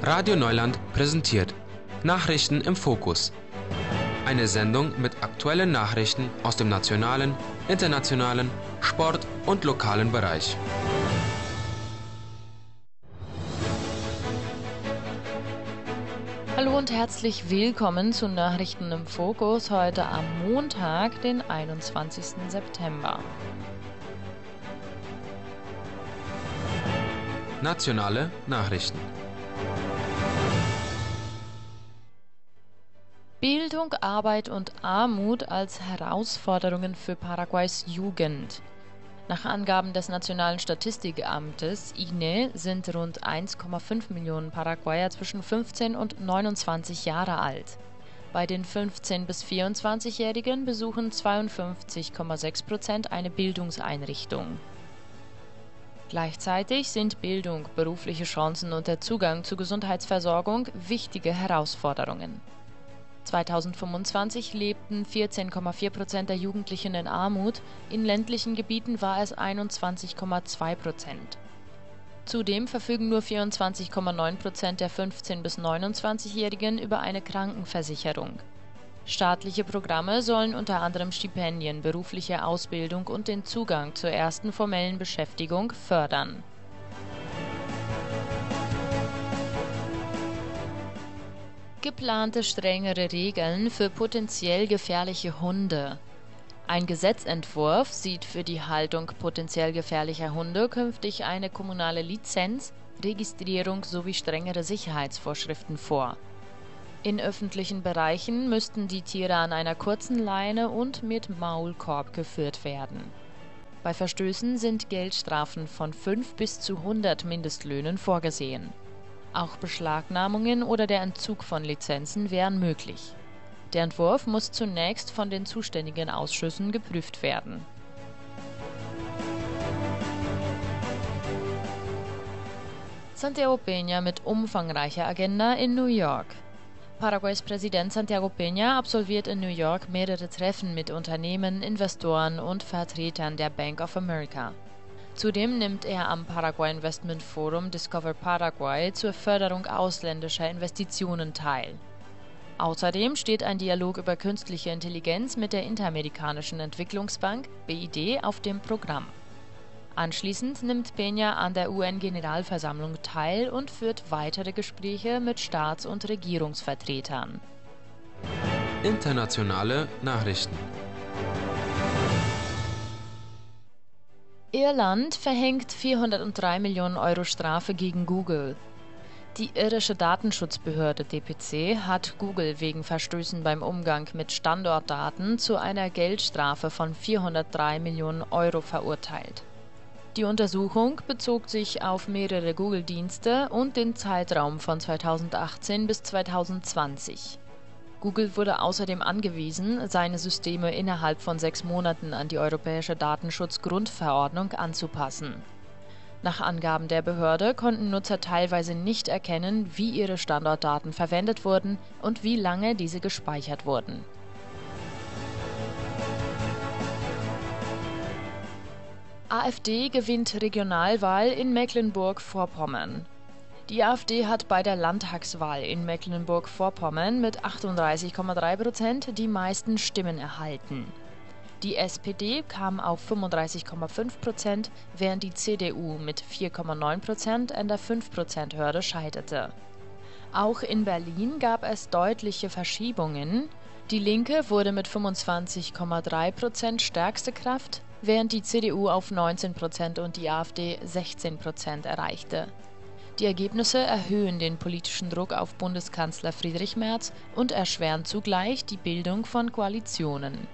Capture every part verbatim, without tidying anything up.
Radio Neuland präsentiert Nachrichten im Fokus. Eine Sendung mit aktuellen Nachrichten aus dem nationalen, internationalen, Sport- und lokalen Bereich. Hallo und herzlich willkommen zu Nachrichten im Fokus heute am Montag, den einundzwanzigsten September. Nationale Nachrichten. Bildung, Arbeit und Armut als Herausforderungen für Paraguays Jugend. Nach Angaben des Nationalen Statistikamtes I N E sind rund eins Komma fünf Millionen Paraguayer zwischen fünfzehn und neunundzwanzig Jahre alt. Bei den fünfzehn- bis vierundzwanzigjährigen besuchen zweiundfünfzig Komma sechs Prozent eine Bildungseinrichtung. Gleichzeitig sind Bildung, berufliche Chancen und der Zugang zu Gesundheitsversorgung wichtige Herausforderungen. zweitausendfünfundzwanzig lebten vierzehn Komma vier Prozent der Jugendlichen in Armut, in ländlichen Gebieten war es einundzwanzig Komma zwei Prozent. Zudem verfügen nur vierundzwanzig Komma neun Prozent der fünfzehn- bis neunundzwanzigjährigen über eine Krankenversicherung. Staatliche Programme sollen unter anderem Stipendien, berufliche Ausbildung und den Zugang zur ersten formellen Beschäftigung fördern. Geplante strengere Regeln für potenziell gefährliche Hunde. Ein Gesetzentwurf sieht für die Haltung potenziell gefährlicher Hunde künftig eine kommunale Lizenz, Registrierung sowie strengere Sicherheitsvorschriften vor. In öffentlichen Bereichen müssten die Tiere an einer kurzen Leine und mit Maulkorb geführt werden. Bei Verstößen sind Geldstrafen von fünf bis zu hundert Mindestlöhnen vorgesehen. Auch Beschlagnahmungen oder der Entzug von Lizenzen wären möglich. Der Entwurf muss zunächst von den zuständigen Ausschüssen geprüft werden. Santiago Peña mit umfangreicher Agenda in New York. Paraguays Präsident Santiago Peña absolviert in New York mehrere Treffen mit Unternehmen, Investoren und Vertretern der Bank of America. Zudem nimmt er am Paraguay Investment Forum Discover Paraguay zur Förderung ausländischer Investitionen teil. Außerdem steht ein Dialog über künstliche Intelligenz mit der Interamerikanischen Entwicklungsbank B I D auf dem Programm. Anschließend nimmt Peña an der U N-Generalversammlung teil und führt weitere Gespräche mit Staats- und Regierungsvertretern. Internationale Nachrichten. Irland verhängt vierhundertdrei Millionen Euro Strafe gegen Google. Die irische Datenschutzbehörde D P C hat Google wegen Verstößen beim Umgang mit Standortdaten zu einer Geldstrafe von vierhundertdrei Millionen Euro verurteilt. Die Untersuchung bezog sich auf mehrere Google-Dienste und den Zeitraum von zweitausendachtzehn bis zweitausendzwanzig. Google wurde außerdem angewiesen, seine Systeme innerhalb von sechs Monaten an die Europäische Datenschutzgrundverordnung anzupassen. Nach Angaben der Behörde konnten Nutzer teilweise nicht erkennen, wie ihre Standortdaten verwendet wurden und wie lange diese gespeichert wurden. AfD gewinnt Regionalwahl in Mecklenburg-Vorpommern. Die AfD hat bei der Landtagswahl in Mecklenburg-Vorpommern mit achtunddreißig Komma drei Prozent die meisten Stimmen erhalten. Die S P D kam auf fünfunddreißig Komma fünf Prozent, während die C D U mit vier Komma neun Prozent an der fünf Prozent Hürde scheiterte. Auch in Berlin gab es deutliche Verschiebungen. Die Linke wurde mit fünfundzwanzig Komma drei Prozent stärkste Kraft, während die C D U auf neunzehn Prozent und die AfD sechzehn Prozent erreichte. Die Ergebnisse erhöhen den politischen Druck auf Bundeskanzler Friedrich Merz und erschweren zugleich die Bildung von Koalitionen.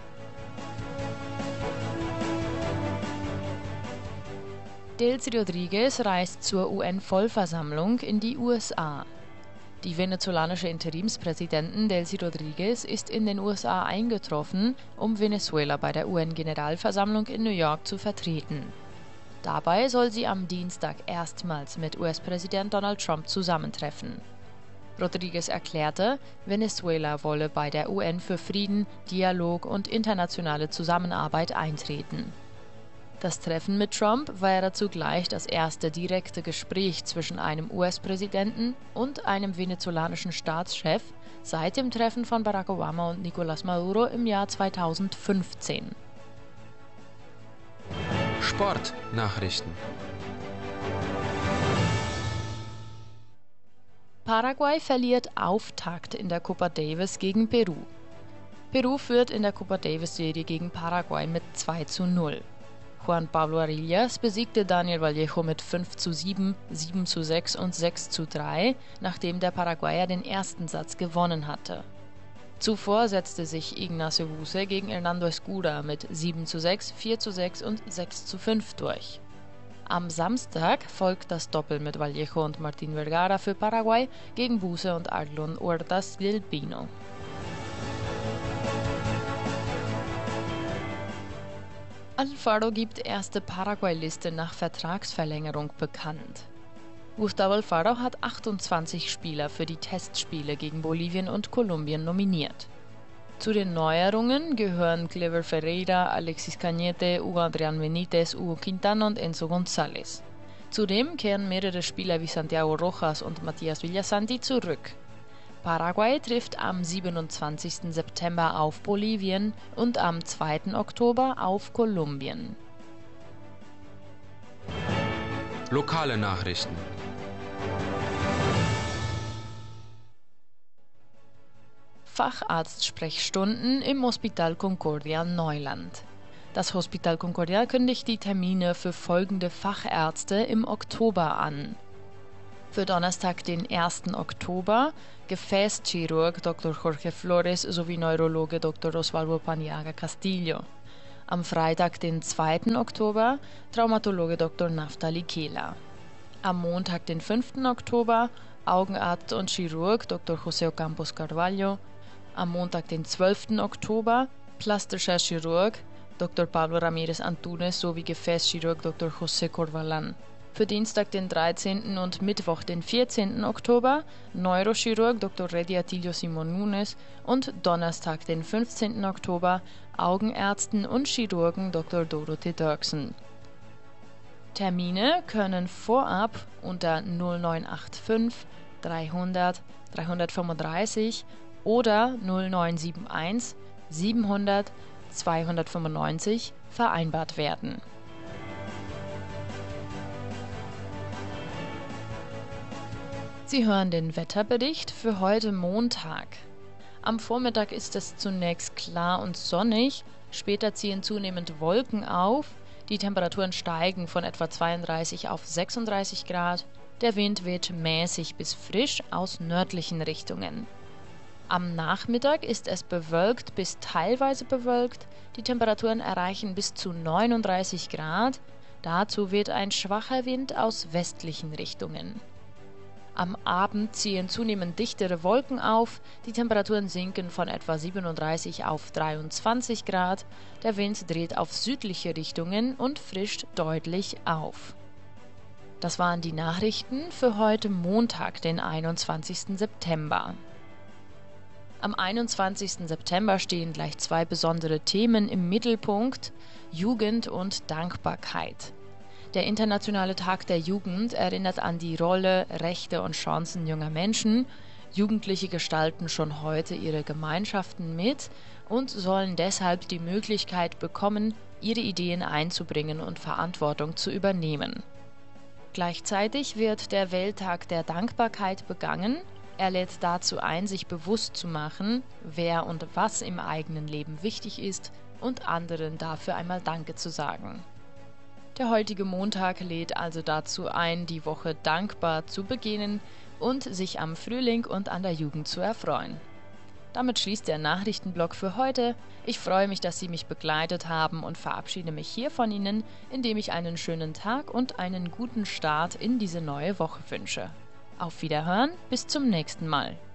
Delcy Rodriguez reist zur U N-Vollversammlung in die U S A. Die venezolanische Interimspräsidentin Delcy Rodriguez ist in den U S A eingetroffen, um Venezuela bei der U N-Generalversammlung in New York zu vertreten. Dabei soll sie am Dienstag erstmals mit U S-Präsident Donald Trump zusammentreffen. Rodriguez erklärte, Venezuela wolle bei der U N für Frieden, Dialog und internationale Zusammenarbeit eintreten. Das Treffen mit Trump wäre zugleich das erste direkte Gespräch zwischen einem U S-Präsidenten und einem venezolanischen Staatschef seit dem Treffen von Barack Obama und Nicolás Maduro im Jahr zweitausendfünfzehn. Sportnachrichten. Paraguay verliert Auftakt in der Copa Davis gegen Peru. Peru führt in der Copa Davis-Serie gegen Paraguay mit zwei zu null. Juan Pablo Arillas besiegte Daniel Vallejo mit fünf zu sieben, sieben zu sechs und sechs zu drei, nachdem der Paraguayer den ersten Satz gewonnen hatte. Zuvor setzte sich Ignacio Buse gegen Hernando Escura mit sieben zu sechs, vier zu sechs und sechs zu fünf durch. Am Samstag folgt das Doppel mit Vallejo und Martín Vergara für Paraguay gegen Buse und Arlon Huertas del Pino. Alfaro gibt erste Paraguay-Liste nach Vertragsverlängerung bekannt. Gustavo Alfaro hat achtundzwanzig Spieler für die Testspiele gegen Bolivien und Kolumbien nominiert. Zu den Neuerungen gehören Clever Ferreira, Alexis Cañete, Hugo Adrián Benítez, Hugo Quintana und Enzo González. Zudem kehren mehrere Spieler wie Santiago Rojas und Matías Villasanti zurück. Paraguay trifft am siebenundzwanzigsten September auf Bolivien und am zweiten Oktober auf Kolumbien. Lokale Nachrichten. Facharztsprechstunden im Hospital Concordia Neuland. Das Hospital Concordia kündigt die Termine für folgende Fachärzte im Oktober an. Für Donnerstag, den ersten Oktober, Gefäßchirurg Doktor Jorge Flores sowie Neurologe Doktor Osvaldo Paniaga Castillo. Am Freitag, den zweiten Oktober, Traumatologe Doktor Naftali Kehler. Am Montag, den fünften Oktober, Augenarzt und Chirurg Doktor José Ocampos Carvalho. Am Montag, den zwölften Oktober, plastischer Chirurg Doktor Pablo Ramírez Antunes sowie Gefäßchirurg Doktor José Corvalán. Für Dienstag, den dreizehnten und Mittwoch, den vierzehnten Oktober, Neurochirurg Doktor Reddy Atilio Simón Nunes und Donnerstag, den fünfzehnten Oktober, Augenärzten und Chirurgen Doktor Dorothee Dirksen. Termine können vorab unter null neun acht fünf dreihundert dreihundertfünfunddreißig oder null neun sieben eins siebenhundert zweihundertfünfundneunzig vereinbart werden. Sie hören den Wetterbericht für heute Montag. Am Vormittag ist es zunächst klar und sonnig, später ziehen zunehmend Wolken auf, die Temperaturen steigen von etwa zweiunddreißig auf sechsunddreißig Grad, der Wind weht mäßig bis frisch aus nördlichen Richtungen. Am Nachmittag ist es bewölkt bis teilweise bewölkt, die Temperaturen erreichen bis zu neununddreißig Grad, dazu weht ein schwacher Wind aus westlichen Richtungen. Am Abend ziehen zunehmend dichtere Wolken auf, die Temperaturen sinken von etwa siebenunddreißig auf dreiundzwanzig Grad, der Wind dreht auf südliche Richtungen und frischt deutlich auf. Das waren die Nachrichten für heute Montag, den einundzwanzigsten September. Am einundzwanzigsten September stehen gleich zwei besondere Themen im Mittelpunkt: Jugend und Dankbarkeit. Der Internationale Tag der Jugend erinnert an die Rolle, Rechte und Chancen junger Menschen. Jugendliche gestalten schon heute ihre Gemeinschaften mit und sollen deshalb die Möglichkeit bekommen, ihre Ideen einzubringen und Verantwortung zu übernehmen. Gleichzeitig wird der Welttag der Dankbarkeit begangen. Er lädt dazu ein, sich bewusst zu machen, wer und was im eigenen Leben wichtig ist und anderen dafür einmal Danke zu sagen. Der heutige Montag lädt also dazu ein, die Woche dankbar zu beginnen und sich am Frühling und an der Jugend zu erfreuen. Damit schließt der Nachrichtenblock für heute. Ich freue mich, dass Sie mich begleitet haben und verabschiede mich hier von Ihnen, indem ich einen schönen Tag und einen guten Start in diese neue Woche wünsche. Auf Wiederhören, bis zum nächsten Mal.